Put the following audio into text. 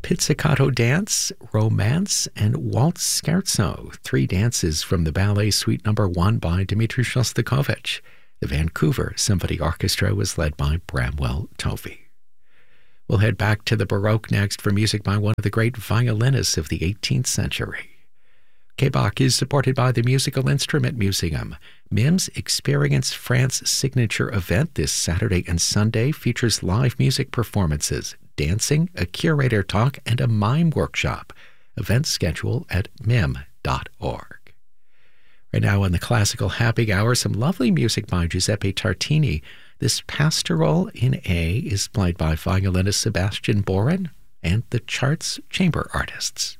Pizzicato Dance, Romance, and Waltz Scherzo, 3 dances from the Ballet Suite No. 1 by Dmitri Shostakovich. The Vancouver Symphony Orchestra was led by Bramwell Tovey. We'll head back to the Baroque next for music by one of the great violinists of the 18th century. K-Bach is supported by the Musical Instrument Museum. MIM's Experience France signature event this Saturday and Sunday features live music performances, dancing, a curator talk, and a mime workshop. Event schedule at mim.org. Right now on the Classical Happy Hour, some lovely music by Giuseppe Tartini. This Pastoral in A is played by violinist Sebastian Boren and the Charts Chamber Artists.